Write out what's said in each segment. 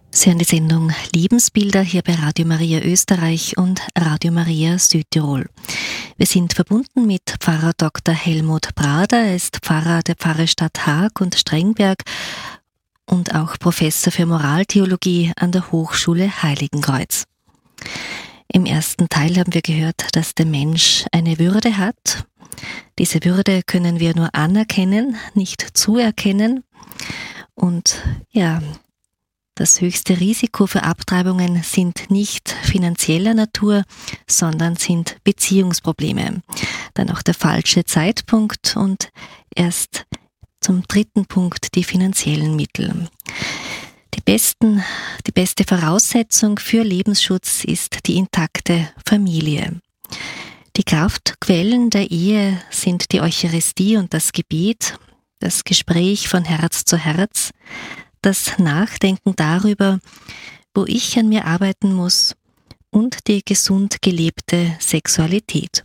Sie hören die Sendung Lebensbilder hier bei Radio Maria Österreich und Radio Maria Südtirol. Wir sind verbunden mit Pfarrer Dr. Helmut Brader. Er ist Pfarrer der Pfarrstadt Haag und Strengberg und auch Professor für Moraltheologie an der Hochschule Heiligenkreuz. Im ersten Teil haben wir gehört, dass der Mensch eine Würde hat. Diese Würde können wir nur anerkennen, nicht zuerkennen. Und ja, das höchste Risiko für Abtreibungen sind nicht finanzieller Natur, sondern sind Beziehungsprobleme. Dann auch der falsche Zeitpunkt und erst zum dritten Punkt die finanziellen Mittel. Die beste Voraussetzung für Lebensschutz ist die intakte Familie. Die Kraftquellen der Ehe sind die Eucharistie und das Gebet, das Gespräch von Herz zu Herz, das Nachdenken darüber, wo ich an mir arbeiten muss und die gesund gelebte Sexualität.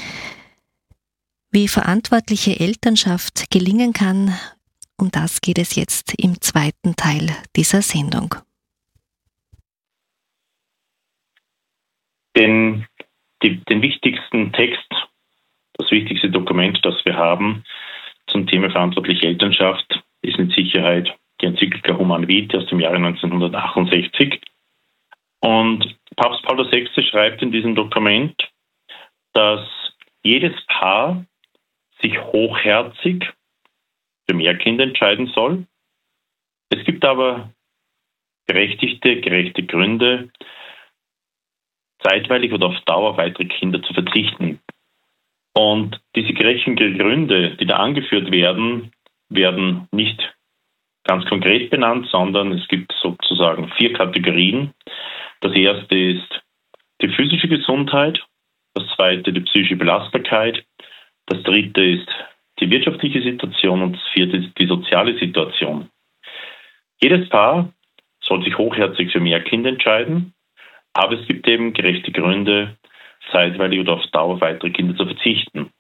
Wie verantwortliche Elternschaft gelingen kann, um das geht es jetzt im zweiten Teil dieser Sendung. Den wichtigsten Text, das wichtigste Dokument, das wir haben zum Thema verantwortliche Elternschaft, ist mit Sicherheit die Enzyklika Humanae Vitae aus dem Jahre 1968. Und Papst Paul VI. Schreibt in diesem Dokument, dass jedes Paar sich hochherzig für mehr Kinder entscheiden soll. Es gibt aber gerechte Gründe, zeitweilig oder auf Dauer weitere Kinder zu verzichten. Und diese gerechten Gründe, die da angeführt werden, werden nicht ganz konkret benannt, sondern es gibt sozusagen 4 Kategorien. Das erste ist die physische Gesundheit, das zweite die psychische Belastbarkeit, das dritte ist die wirtschaftliche Situation und das vierte ist die soziale Situation. Jedes Paar soll sich hochherzig für mehr Kinder entscheiden, aber es gibt eben gerechte Gründe, zeitweilig oder auf Dauer weitere Kinder zu verzichten.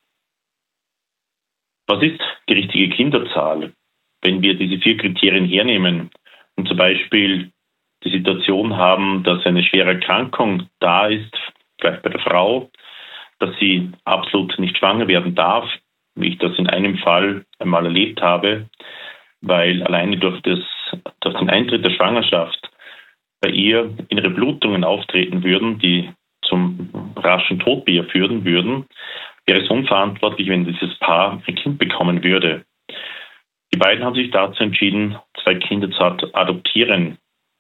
Was ist die richtige Kinderzahl? Wenn wir diese 4 Kriterien hernehmen und zum Beispiel die Situation haben, dass eine schwere Erkrankung da ist, vielleicht bei der Frau, dass sie absolut nicht schwanger werden darf, wie ich das in einem Fall einmal erlebt habe, weil alleine durch den Eintritt der Schwangerschaft bei ihr innere Blutungen auftreten würden, die zum raschen Tod bei ihr führen würden, wäre es unverantwortlich, wenn dieses Paar ein Kind bekommen würde. Die beiden haben sich dazu entschieden, 2 Kinder zu adoptieren.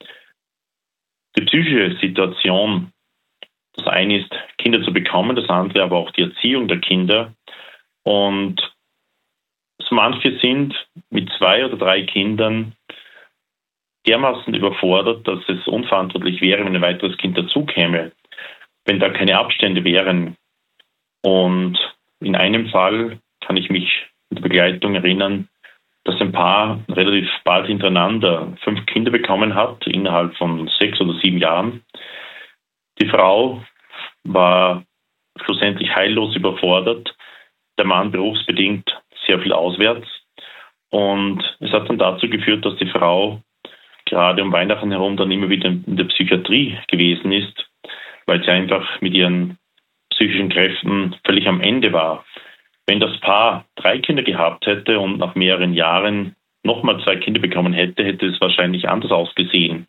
Die psychische Situation, das eine ist, Kinder zu bekommen, das andere aber auch die Erziehung der Kinder. Und so manche sind mit 2 oder 3 Kindern dermaßen überfordert, dass es unverantwortlich wäre, wenn ein weiteres Kind dazukäme, wenn da keine Abstände wären. Und in einem Fall kann ich mich in der Begleitung erinnern, dass ein Paar relativ bald hintereinander 5 Kinder bekommen hat, innerhalb von 6 oder 7 Jahren. Die Frau war schlussendlich heillos überfordert, der Mann berufsbedingt sehr viel auswärts. Und es hat dann dazu geführt, dass die Frau gerade um Weihnachten herum dann immer wieder in der Psychiatrie gewesen ist, weil sie einfach mit ihren psychischen Kräften völlig am Ende war. Wenn das Paar 3 Kinder gehabt hätte und nach mehreren Jahren nochmal 2 Kinder bekommen hätte, hätte es wahrscheinlich anders ausgesehen.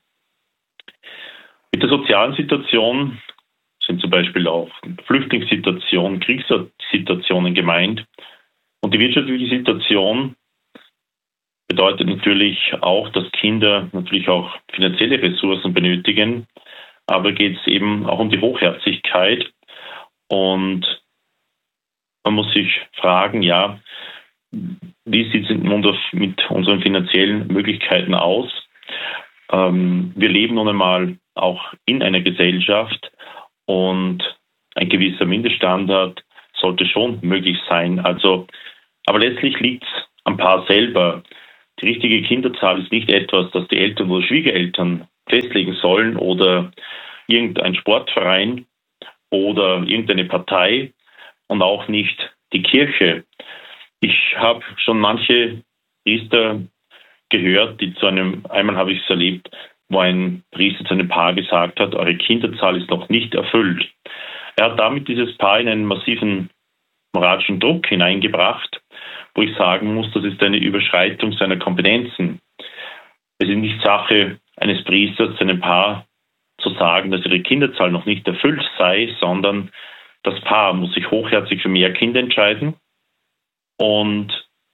Mit der sozialen Situation sind zum Beispiel auch Flüchtlingssituationen, Kriegssituationen gemeint. Und die wirtschaftliche Situation bedeutet natürlich auch, dass Kinder natürlich auch finanzielle Ressourcen benötigen. Aber geht es eben auch um die Hochherzigkeit. Und man muss sich fragen, ja, wie sieht es mit unseren finanziellen Möglichkeiten aus? Wir leben nun einmal auch in einer Gesellschaft und ein gewisser Mindeststandard sollte schon möglich sein. Aber letztlich liegt es am Paar selber. Die richtige Kinderzahl ist nicht etwas, das die Eltern oder Schwiegereltern festlegen sollen oder irgendein Sportverein oder irgendeine Partei und auch nicht die Kirche. Ich habe schon manche Priester gehört, einmal habe ich es erlebt, wo ein Priester zu einem Paar gesagt hat, eure Kinderzahl ist noch nicht erfüllt. Er hat damit dieses Paar in einen massiven moralischen Druck hineingebracht, wo ich sagen muss, das ist eine Überschreitung seiner Kompetenzen. Es ist nicht Sache eines Priesters, zu einem Paar zu sagen, dass ihre Kinderzahl noch nicht erfüllt sei, sondern das Paar muss sich hochherzig für mehr Kinder entscheiden und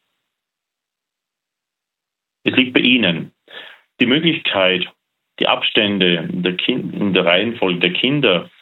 es liegt bei ihnen. Die Möglichkeit, die Abstände in der Reihenfolge der Kinder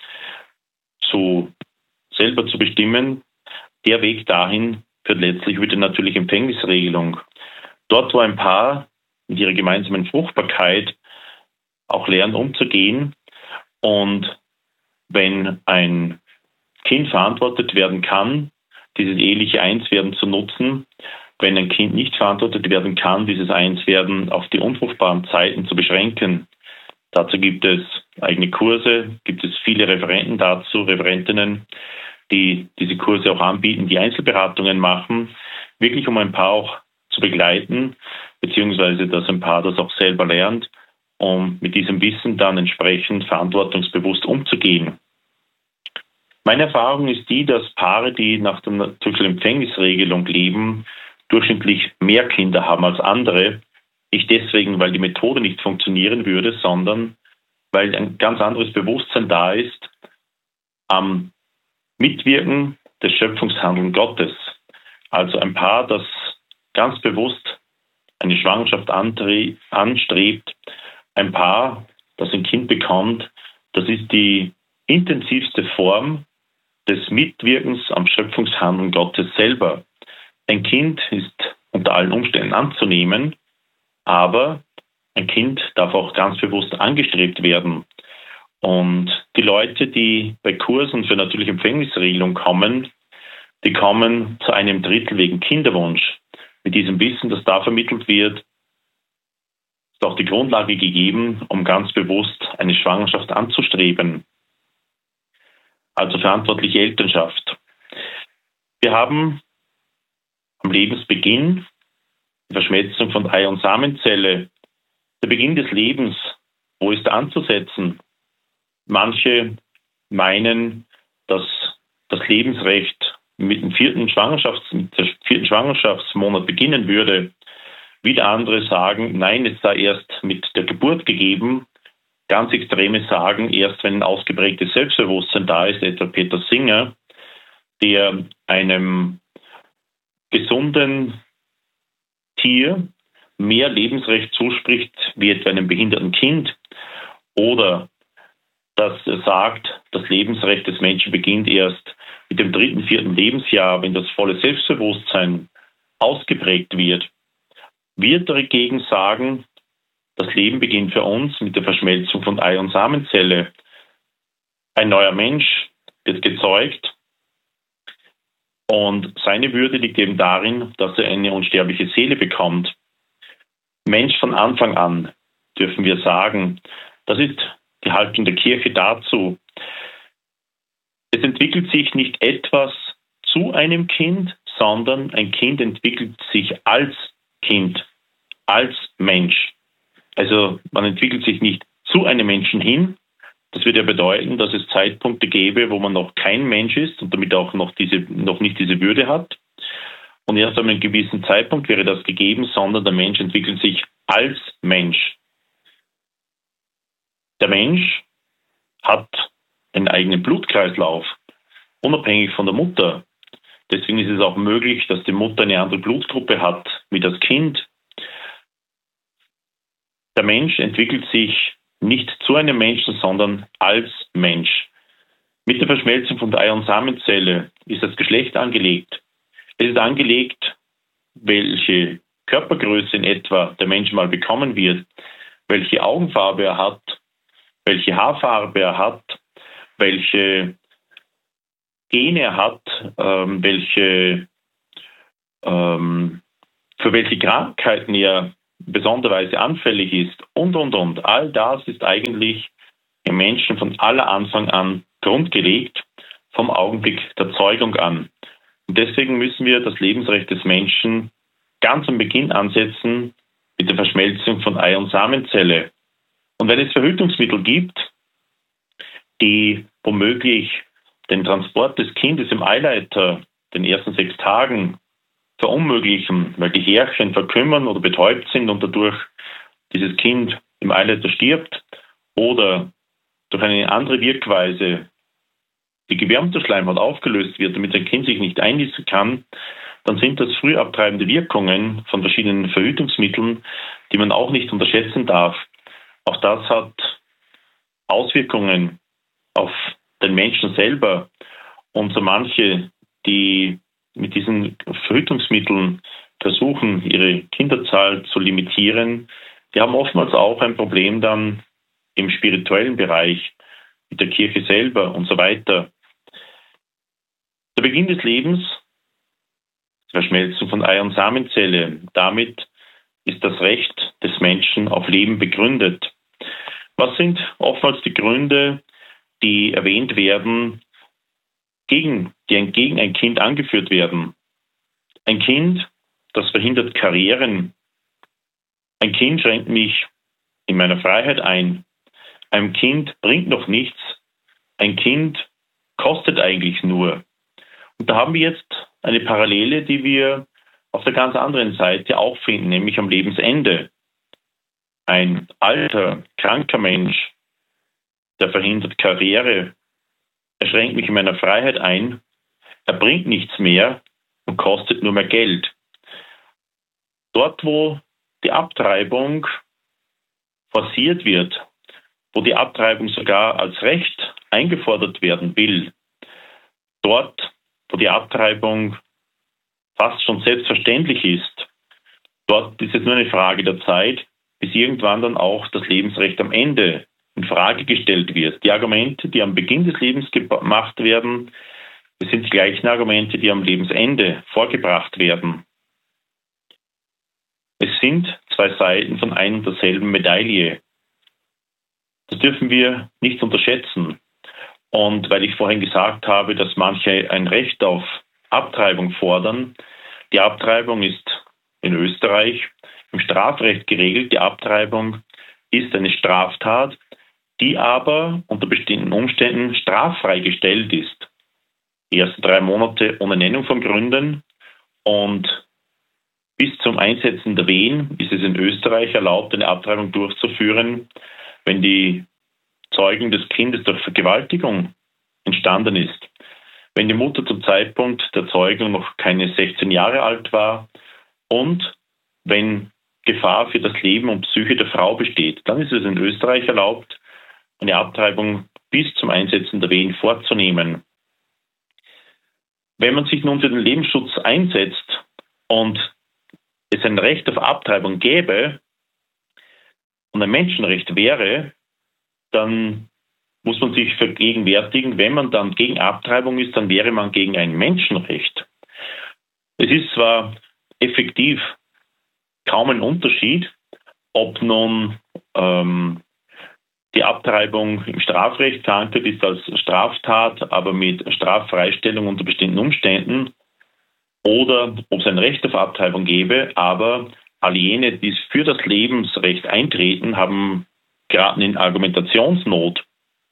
selber zu bestimmen, der Weg dahin führt letztlich über die natürliche Empfängnisregelung. Dort, wo ein Paar mit ihrer gemeinsamen Fruchtbarkeit auch lernt umzugehen und wenn ein Kind verantwortet werden kann, dieses eheliche Einswerden zu nutzen, wenn ein Kind nicht verantwortet werden kann, dieses Einswerden auf die unfruchtbaren Zeiten zu beschränken. Dazu gibt es eigene Kurse, gibt es viele Referenten dazu, Referentinnen, die diese Kurse auch anbieten, die Einzelberatungen machen, wirklich um ein Paar auch zu begleiten, beziehungsweise dass ein Paar das auch selber lernt, um mit diesem Wissen dann entsprechend verantwortungsbewusst umzugehen. Meine Erfahrung ist die, dass Paare, die nach der natürlichen Empfängnisregelung leben, durchschnittlich mehr Kinder haben als andere. Nicht deswegen, weil die Methode nicht funktionieren würde, sondern weil ein ganz anderes Bewusstsein da ist am Mitwirken des Schöpfungshandelns Gottes. Also ein Paar, das ganz bewusst eine Schwangerschaft anstrebt, ein Paar, das ein Kind bekommt, das ist die intensivste Form des Mitwirkens am Schöpfungshandeln Gottes selber. Ein Kind ist unter allen Umständen anzunehmen, aber ein Kind darf auch ganz bewusst angestrebt werden. Und die Leute, die bei Kursen für natürliche Empfängnisregelung kommen, die kommen zu einem Drittel wegen Kinderwunsch. Mit diesem Wissen, das da vermittelt wird, ist auch die Grundlage gegeben, um ganz bewusst eine Schwangerschaft anzustreben. Also verantwortliche Elternschaft. Wir haben am Lebensbeginn die Verschmelzung von Ei- und Samenzelle. Der Beginn des Lebens, wo ist er anzusetzen? Manche meinen, dass das Lebensrecht mit dem vierten Schwangerschaftsmonat beginnen würde. Wieder andere sagen, nein, es sei erst mit der Geburt gegeben. Ganz Extreme sagen, erst wenn ein ausgeprägtes Selbstbewusstsein da ist, etwa Peter Singer, der einem gesunden Tier mehr Lebensrecht zuspricht, wie etwa einem behinderten Kind, oder dass er sagt, das Lebensrecht des Menschen beginnt erst mit dem 3., 4. Lebensjahr, wenn das volle Selbstbewusstsein ausgeprägt wird. Wir dagegen sagen, das Leben beginnt für uns mit der Verschmelzung von Ei- und Samenzelle. Ein neuer Mensch wird gezeugt und seine Würde liegt eben darin, dass er eine unsterbliche Seele bekommt. Mensch von Anfang an, dürfen wir sagen. Das ist die Haltung der Kirche dazu. Es entwickelt sich nicht etwas zu einem Kind, sondern ein Kind entwickelt sich als Kind, als Mensch. Also man entwickelt sich nicht zu einem Menschen hin. Das würde ja bedeuten, dass es Zeitpunkte gäbe, wo man noch kein Mensch ist und damit auch noch nicht diese Würde hat. Und erst an einem gewissen Zeitpunkt wäre das gegeben, sondern der Mensch entwickelt sich als Mensch. Der Mensch hat einen eigenen Blutkreislauf, unabhängig von der Mutter. Deswegen ist es auch möglich, dass die Mutter eine andere Blutgruppe hat wie das Kind. Der Mensch entwickelt sich nicht zu einem Menschen, sondern als Mensch. Mit der Verschmelzung von der Ei- und Samenzelle ist das Geschlecht angelegt. Es ist angelegt, welche Körpergröße in etwa der Mensch mal bekommen wird, welche Augenfarbe er hat, welche Haarfarbe er hat, welche Gene er hat, für welche Krankheiten er besonderweise anfällig ist und. All das ist eigentlich im Menschen von aller Anfang an grundgelegt, vom Augenblick der Zeugung an. Und deswegen müssen wir das Lebensrecht des Menschen ganz am Beginn ansetzen mit der Verschmelzung von Ei- und Samenzelle. Und wenn es Verhütungsmittel gibt, die womöglich den Transport des Kindes im Eileiter den ersten 6 Tagen verunmöglichen, weil die Härchen verkümmern oder betäubt sind und dadurch dieses Kind im Eileiter stirbt, oder durch eine andere Wirkweise die Gebärmutterschleimhaut aufgelöst wird, damit ein Kind sich nicht einnisten kann, dann sind das frühabtreibende Wirkungen von verschiedenen Verhütungsmitteln, die man auch nicht unterschätzen darf. Auch das hat Auswirkungen auf den Menschen selber. Und so manche, die mit diesen Verhütungsmitteln versuchen, ihre Kinderzahl zu limitieren, die haben oftmals auch ein Problem dann im spirituellen Bereich, mit der Kirche selber und so weiter. Der Beginn des Lebens, das Verschmelzen von Ei- und Samenzelle, damit ist das Recht des Menschen auf Leben begründet. Was sind oftmals die Gründe, die erwähnt werden, die gegen ein Kind angeführt werden? Ein Kind, das verhindert Karrieren. Ein Kind schränkt mich in meiner Freiheit ein. Ein Kind bringt noch nichts. Ein Kind kostet eigentlich nur. Und da haben wir jetzt eine Parallele, die wir auf der ganz anderen Seite auch finden, nämlich am Lebensende. Ein alter, kranker Mensch, der verhindert Karriere, er schränkt mich in meiner Freiheit ein, er bringt nichts mehr und kostet nur mehr Geld. Dort, wo die Abtreibung forciert wird, wo die Abtreibung sogar als Recht eingefordert werden will, dort, wo die Abtreibung fast schon selbstverständlich ist, dort ist es nur eine Frage der Zeit, bis irgendwann dann auch das Lebensrecht am Ende in Frage gestellt wird. Die Argumente, die am Beginn des Lebens gemacht werden, das sind die gleichen Argumente, die am Lebensende vorgebracht werden. Es sind 2 Seiten von einer und derselben Medaille. Das dürfen wir nicht unterschätzen. Und weil ich vorhin gesagt habe, dass manche ein Recht auf Abtreibung fordern, die Abtreibung ist in Österreich im Strafrecht geregelt. Die Abtreibung ist eine Straftat, die aber unter bestimmten Umständen straffrei gestellt ist. Die ersten 3 Monate ohne Nennung von Gründen und bis zum Einsetzen der Wehen ist es in Österreich erlaubt, eine Abtreibung durchzuführen, wenn die Zeugung des Kindes durch Vergewaltigung entstanden ist. Wenn die Mutter zum Zeitpunkt der Zeugung noch keine 16 Jahre alt war und wenn Gefahr für das Leben und Psyche der Frau besteht, dann ist es in Österreich erlaubt, eine Abtreibung bis zum Einsetzen der Wehen vorzunehmen. Wenn man sich nun für den Lebensschutz einsetzt und es ein Recht auf Abtreibung gäbe und ein Menschenrecht wäre, dann muss man sich vergegenwärtigen, wenn man dann gegen Abtreibung ist, dann wäre man gegen ein Menschenrecht. Es ist zwar effektiv kaum ein Unterschied, ob nun die Abtreibung im Strafrecht verankert ist als Straftat, aber mit Straffreistellung unter bestimmten Umständen, oder ob es ein Recht auf Abtreibung gäbe, aber alle jene, die für das Lebensrecht eintreten, geraten in Argumentationsnot.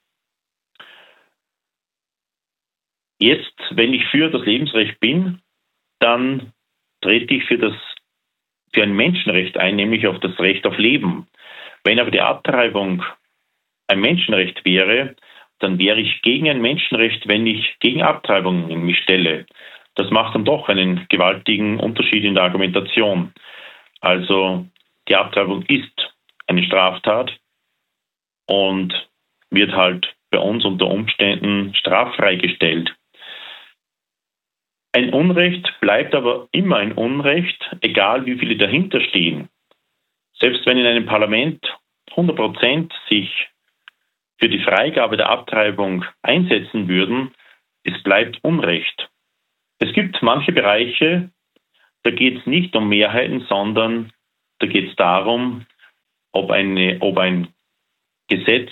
Jetzt, wenn ich für das Lebensrecht bin, dann trete ich für ein Menschenrecht ein, nämlich auf das Recht auf Leben. Wenn aber die Abtreibung ein Menschenrecht wäre, dann wäre ich gegen ein Menschenrecht, wenn ich gegen Abtreibung mich stelle. Das macht dann doch einen gewaltigen Unterschied in der Argumentation. Also die Abtreibung ist eine Straftat und wird halt bei uns unter Umständen straffrei gestellt. Ein Unrecht bleibt aber immer ein Unrecht, egal wie viele dahinter stehen. Selbst wenn in einem Parlament 100% sich für die Freigabe der Abtreibung einsetzen würden, es bleibt Unrecht. Es gibt manche Bereiche, da geht es nicht um Mehrheiten, sondern da geht es darum, ob ein Gesetz